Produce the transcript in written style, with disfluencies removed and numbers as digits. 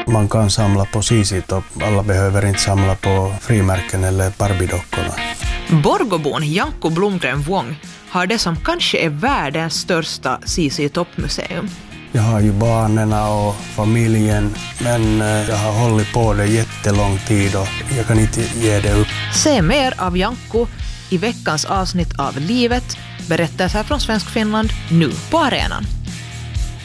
Man kan samla på ZZ-Top. Alla behöver inte samla på frimärken eller Barbie-dockorna. Borgobon Janko Blomgren Wong har det som kanske är världens största ZZ-Top-museum. Jag har ju barnen och familjen, men jag har hållit på det jättelång tid och jag kan inte ge det upp. Se mer av Janko i veckans avsnitt av Livet, berättelser från Svensk Finland, nu på arenan.